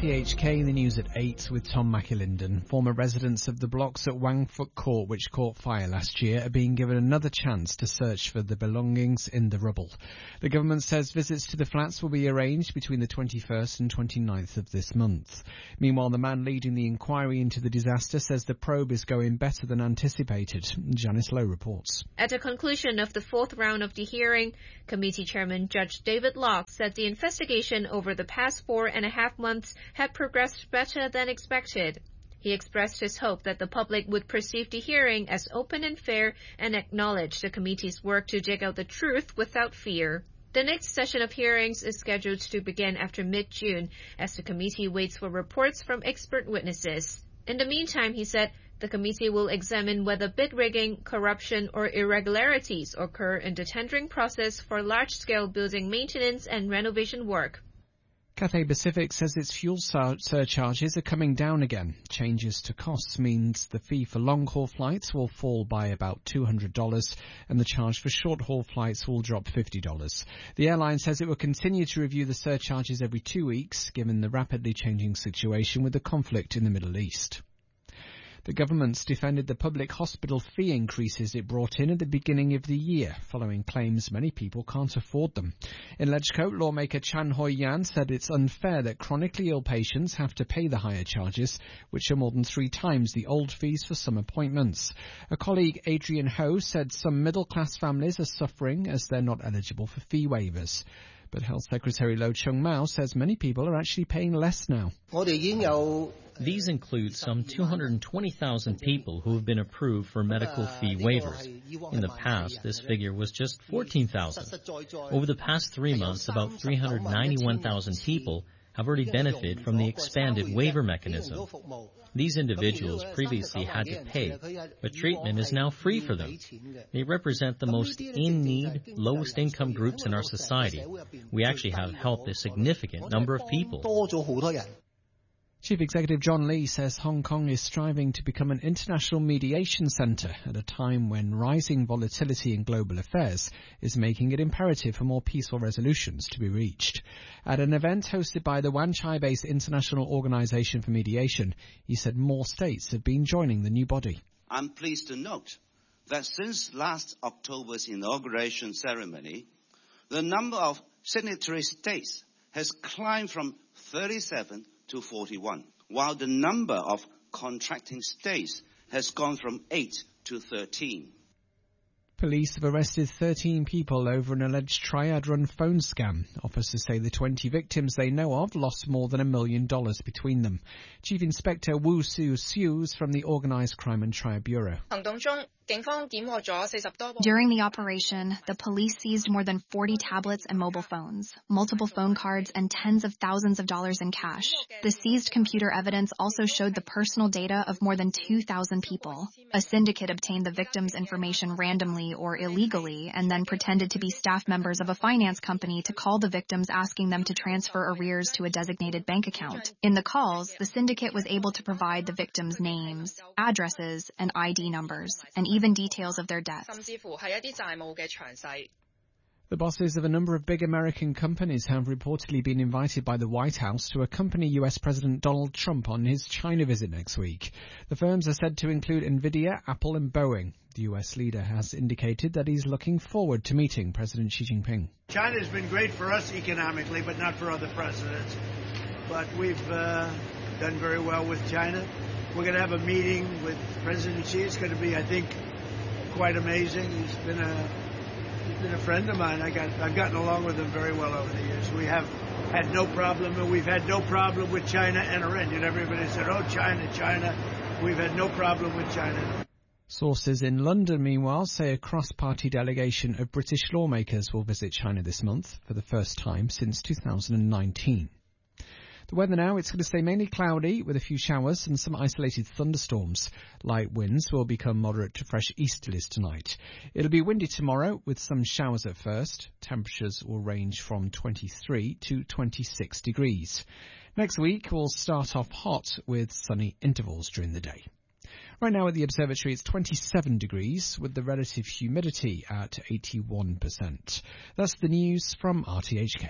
RTHK, the news at 8 with Tom McAlinden. Former residents of the blocks at Wangfuk Court, which caught fire last year, are being given another chance to search for the belongings in the rubble. The government says visits to the flats will be arranged between the 21st and 29th of this month. Meanwhile, the man leading the inquiry into the disaster says the probe is going better than anticipated. Janice Lowe reports. At the conclusion of the fourth round of the hearing, Committee Chairman Judge David Locke said the investigation over the past 4.5 months had progressed better than expected. He expressed his hope that the public would perceive the hearing as open and fair and acknowledge the committee's work to dig out the truth without fear. The next session of hearings is scheduled to begin after mid-June as the committee waits for reports from expert witnesses. In the meantime, he said, the committee will examine whether bid rigging, corruption, or irregularities occur in the tendering process for large-scale building maintenance and renovation work. Cathay Pacific says its fuel surcharges are coming down again. Changes to costs means the fee for long-haul flights will fall by about $200 and the charge for short-haul flights will drop $50. The airline says it will continue to review the surcharges every 2 weeks, given the rapidly changing situation with the conflict in the Middle East. The government's defended the public hospital fee increases it brought in at the beginning of the year, following claims many people can't afford them. In Legcote, lawmaker Chan Hoi-yan said it's unfair that chronically ill patients have to pay the higher charges, which are more than 3 times the old fees for some appointments. A colleague, Adrian Ho, said some middle-class families are suffering as they're not eligible for fee waivers. But Health Secretary Lo Chung-Mao says many people are actually paying less now. These include some 220,000 people who have been approved for medical fee waivers. In the past, this figure was just 14,000. Over the past 3 months, about 391,000 people have already benefited from the expanded waiver mechanism. These individuals previously had to pay, but treatment is now free for them. They represent the most in-need, lowest-income groups in our society. We actually have helped a significant number of people. Chief Executive John Lee says Hong Kong is striving to become an international mediation centre at a time when rising volatility in global affairs is making it imperative for more peaceful resolutions to be reached. At an event hosted by the Wan Chai-based International Organisation for Mediation, he said more states have been joining the new body. I'm pleased to note that since last October's inauguration ceremony, the number of signatory states has climbed from 37 to 41, while the number of contracting states has gone from 8 to 13. Police have arrested 13 people over an alleged Triad-run phone scam. Officers say the 20 victims they know of lost more than $1 million between them. Chief Inspector Wu Siu is from the Organised Crime and Triad Bureau. During the operation, the police seized more than 40 tablets and mobile phones, multiple phone cards, and tens of thousands of dollars in cash. The seized computer evidence also showed the personal data of more than 2,000 people. A syndicate obtained the victims' information randomly or illegally and then pretended to be staff members of a finance company to call the victims asking them to transfer arrears to a designated bank account. In the calls, the syndicate was able to provide the victims' names, addresses, and ID numbers, and even details of their deaths. The bosses of a number of big American companies have reportedly been invited by the White House to accompany US President Donald Trump on his China visit next week. The firms are said to include Nvidia, Apple and Boeing. The US leader has indicated that he's looking forward to meeting President Xi Jinping. China's been great for us economically, but not for other presidents. But we've done very well with China. We're going to have a meeting with President Xi. It's going to be, I think, quite amazing. He's been a friend of mine. I've gotten along with him very well over the years. We have had no problem, and we've had no problem with China and Iran. And everybody said, oh, China, China. We've had no problem with China. Sources in London, meanwhile, say a cross-party delegation of British lawmakers will visit China this month for the first time since 2019. The weather now, it's going to stay mainly cloudy with a few showers and some isolated thunderstorms. Light winds will become moderate to fresh easterlies tonight. It'll be windy tomorrow with some showers at first. Temperatures will range from 23 to 26 degrees. Next week will start off hot with sunny intervals during the day. Right now at the observatory it's 27 degrees with the relative humidity at 81%. That's the news from RTHK.